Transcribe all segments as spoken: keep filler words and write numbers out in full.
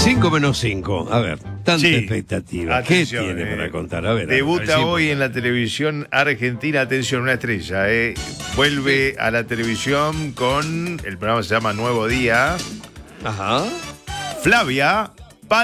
cinco menos cinco. A ver, tanta Sí. expectativa. Atención, ¿Qué tiene eh. para contar? A ver. Debuta a ver, hoy en la televisión argentina, atención, una estrella, eh. Vuelve a la televisión con, el programa se llama Nuevo Día, Ajá. Flavia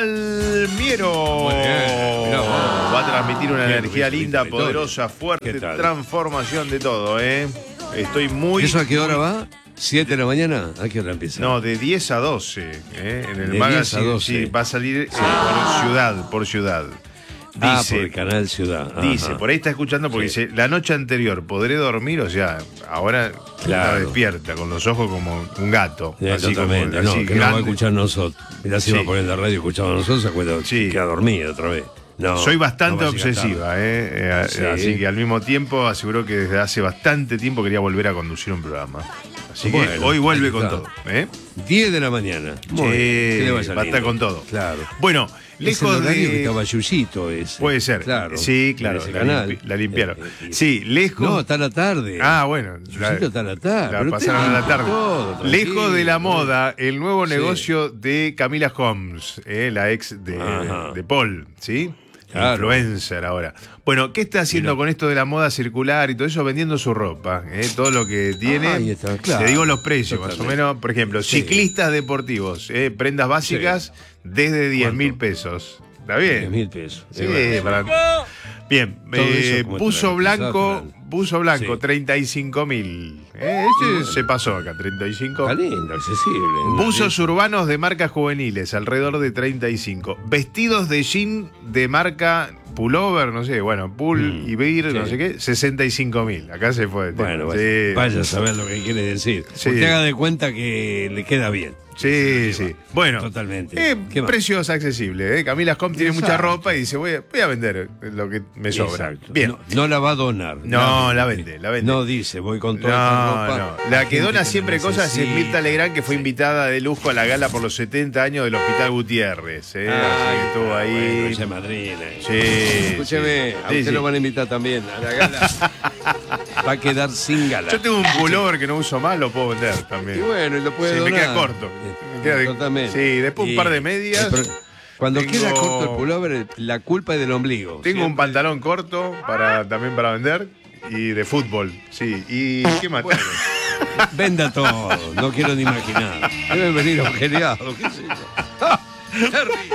Palmiero. Muy bien, mirá vos. Va a transmitir una Bien, energía Luis, linda, Luis, poderosa, ¿Qué fuerte, tal? transformación de todo, eh. Estoy muy... ¿Eso a qué hora va? ¿Siete de la mañana? ¿A qué hora empieza? No, de diez a doce, eh, en el De magazine. diez a doce. Sí, va a salir eh, por ciudad, por ciudad. Ah, Dice, por el canal Ciudad. Ajá. Dice, por ahí está escuchando porque Sí. dice, la noche anterior podré dormir, o sea, ahora Claro. está despierta, con los ojos como un gato. Sí, así totalmente. como, no, así que no va a grande. escuchar nosotros. Mirá si Sí. va a poner la radio escuchando a nosotros, se acuerda, Sí. queda dormido otra vez. No, Soy bastante no va a llegar obsesiva, tarde. eh, eh, Sí. así que al mismo tiempo aseguró que desde hace bastante tiempo quería volver a conducir un programa. Así que Bueno, hoy vuelve ahí con está. todo. ¿eh? diez de la mañana. Muy Sí, bien, que le vaya va a estar lindo. con todo. Claro. Bueno, Es el lejos horario que de... estaba Yuyito ese. Puede ser. Claro. Sí, claro. En ese La, canal. limpi- la limpiaron. Eh, eh, Sí, lejos... No, está a la tarde. Ah, bueno. Yuyito está a la tarde. La pero pasaron usted a la limpia tarde. todo, Lejos tranquilo. de la moda, el nuevo Sí. negocio de Camila Holmes, eh, la ex de, Ajá. de Paul, ¿sí? Claro. Influencer ahora. Bueno, ¿qué está haciendo Mira. con esto de la moda circular y todo eso? Vendiendo su ropa, eh, todo lo que tiene. Ahí está, claro. Te digo los precios, más o Totalmente. menos. Por ejemplo, Sí. ciclistas deportivos, eh, prendas básicas desde diez mil pesos. ¿Está bien? diez mil pesos. Sí, Y bueno. para- Bien, Todo eh, eso como buzo tra- blanco, pesado, buzo blanco, Sí. treinta y cinco mil. Eh, este se pasó acá, treinta y cinco. Está lindo, accesible. Buzos urbanos de marcas juveniles, alrededor de treinta y cinco. Vestidos de jean de marca pullover, no sé, bueno, pull Mm, y beer, no sí. sé qué, sesenta y cinco mil. Acá se fue. el tema. Bueno, sí, vaya, vaya a saber lo que quiere decir. Sí. Usted haga de cuenta que le queda bien. sí, sí. Bueno, Totalmente. eh, ¿Qué más? precios accesibles. Eh. Camila Scom tiene mucha Exacto. ropa y dice, voy a, voy a vender lo que me sobra. Exacto. Bien. No, no la va a donar. No, la vende, la vende. No dice, voy con toda No, esta ropa. no. La a que gente dona lo siempre cosas es necesita. Mirta Legrand, que fue Sí. invitada de lujo a la gala por los setenta años del Hospital Gutiérrez. Eh. Ah, Así que estuvo bueno, ahí. ella es madrina. Sí. Escúcheme, sí. a Sí, usted sí. lo van a invitar también a la gala. Va a quedar sin gala. Yo tengo un pullover que no uso más, lo puedo vender también. Y bueno, y lo puede Sí, me donar. queda corto. Eh, Me queda de- totalmente. sí, después un Y- par de medias. eh, pero Cuando Tengo- queda corto el pullover, la culpa es del ombligo. Tengo un Siempre. pantalón corto para también para vender y de fútbol. Sí. ¿Y qué más? Bueno, venda todo, no quiero ni imaginar. Deben venir agujereados, qué sé yo. ¡Ah! Terrible.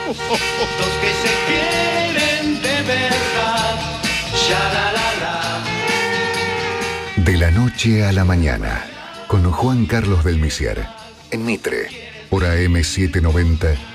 Los que se quieren de verdad, ya la la la. De la noche a la mañana, con Juan Carlos del Misier, en Mitre, por A M setecientos noventa,